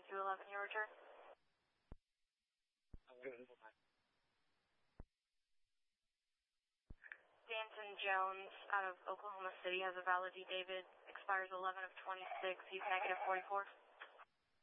211, your return. Danton Jones out of Oklahoma City has a valid D. David, expires 11 of 26, he's negative 44.